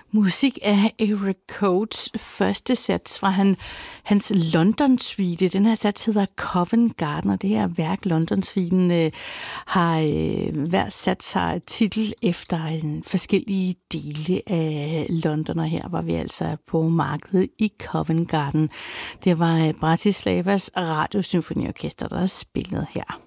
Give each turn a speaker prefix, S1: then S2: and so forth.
S1: Musik af Eric Coates første sats fra hans London Suite. Den her sats hedder Covent Garden, og det her værk, London Suiten, har hver sats har et titel efter en forskellige dele af London, og her var vi altså på markedet i Covent Garden. Det var Bratislavas Radiosymfoniorkester, der spillede her.